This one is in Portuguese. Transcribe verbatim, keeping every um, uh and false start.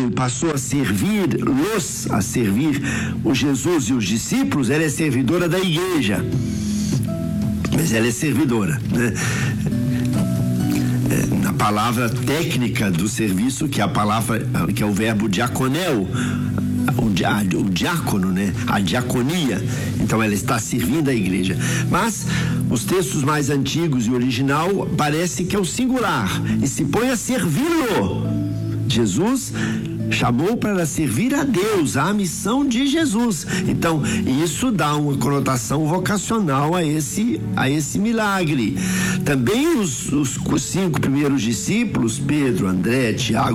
ele passou a servir-los, a servir o Jesus e os discípulos, ela é servidora da igreja. Mas ela é servidora, né? É, na palavra técnica do serviço, que é a palavra, que é o verbo diaconel, o, dia, o diácono, né? A diaconia. Então ela está servindo a igreja. Mas os textos mais antigos e original parece que é o singular e se põe a servi-lo. Jesus chamou para servir a Deus, a missão de Jesus. Então, isso dá uma conotação vocacional a esse, a esse milagre. Também os, os cinco primeiros discípulos, Pedro, André, Tiago,